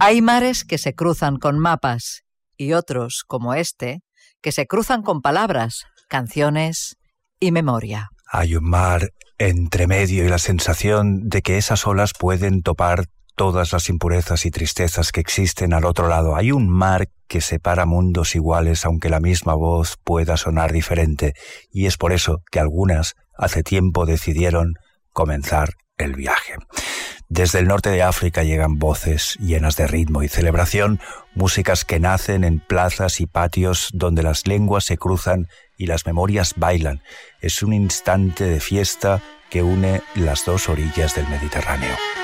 Hay mares que se cruzan con mapas y otros, como este, que se cruzan con palabras, canciones y memoria. Hay un mar entre medio y la sensación de que esas olas pueden topar todas las impurezas y tristezas que existen al otro lado. Hay un mar que separa mundos iguales aunque la misma voz pueda sonar diferente, y es por eso que algunas hace tiempo decidieron comenzar el viaje. Desde el norte de África llegan voces llenas de ritmo y celebración, músicas que nacen en plazas y patios donde las lenguas se cruzan y las memorias bailan. Es un instante de fiesta que une las dos orillas del Mediterráneo.